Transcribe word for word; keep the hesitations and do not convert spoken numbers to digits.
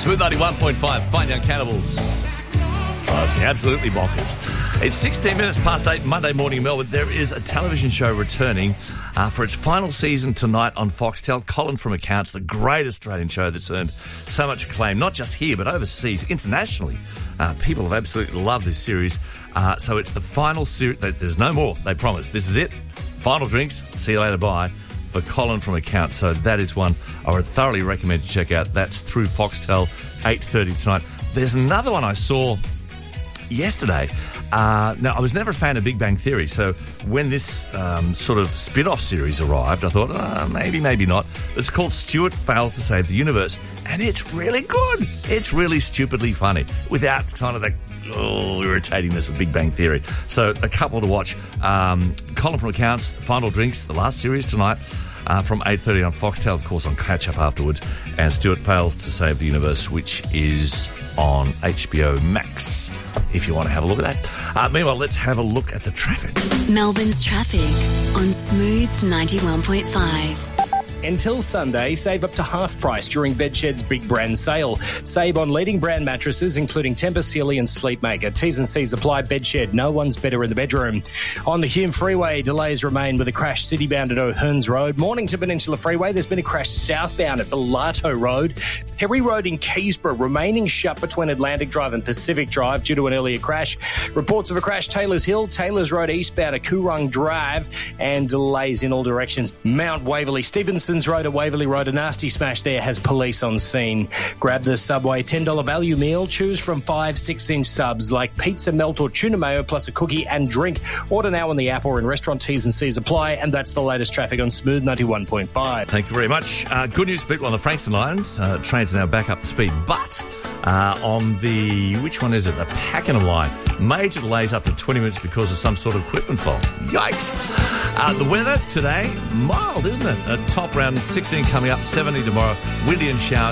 Smooth ninety-one point five, Fine Young Cannibals. Oh, absolutely bonkers. It's sixteen minutes past eight, Monday morning in Melbourne. There is a television show returning uh, for its final season tonight on Foxtel. Colin from Accounts, the great Australian show that's earned so much acclaim, not just here, but overseas, internationally. Uh, people have absolutely loved this series. Uh, so it's the final series. There's no more, they promise. This is it. Final drinks. See you later, bye. For Colin from Accounts. So that is one I would thoroughly recommend to check out. That's through Foxtel, eight thirty tonight. There's another one I saw yesterday. Uh, now, I was never a fan of Big Bang Theory, so when this um, sort of spin-off series arrived, I thought, oh, maybe, maybe not. It's called Stuart Fails to Save the Universe, and it's really good. It's really stupidly funny, without kind of the oh, irritatingness of Big Bang Theory. So a couple to watch. Um, Colin from Accounts, Final Drinks, the last series tonight, uh, from eight thirty on Foxtel. Of course, on Catch Up afterwards. And Stuart Fails to Save the Universe, which is on H B O Max, if you want to have a look at that. Uh, meanwhile, let's have a look at the traffic. Melbourne's traffic on Smooth ninety-one point five. Until Sunday, save up to half price during Bedshed's big brand sale. Save on leading brand mattresses, including Tempur Sealy and Sleepmaker. T's and C's apply. Bedshed, no one's better in the bedroom. On the Hume Freeway, delays remain with a crash citybound at O'Hearns Road. Mornington Peninsula Freeway, there's been a crash southbound at Bellato Road. Perry Road in Keysborough remaining shut between Atlantic Drive and Pacific Drive due to an earlier crash. Reports of a crash Taylor's Hill, Taylor's Road eastbound at Coorong Drive, and delays in all directions. Mount Waverley, Stevenson's Road at Waverley Road, a nasty smash there has police on scene. Grab the Subway ten dollars value meal. Choose from five six-inch subs like pizza, melt or tuna mayo plus a cookie and drink. Order now on the app or in restaurant. T's and C's apply. And that's the latest traffic on Smooth ninety-one point five. Thank you very much. Uh, good news, people, on the Frankston line. Uh, trains are now back up to speed. But uh, on the, which one is it? The Pakenham line. Major delays up to twenty minutes because of some sort of equipment fault. Yikes. Uh, the weather today, mild, isn't it? A top round sixteen coming up, seventy tomorrow. Windy and showers.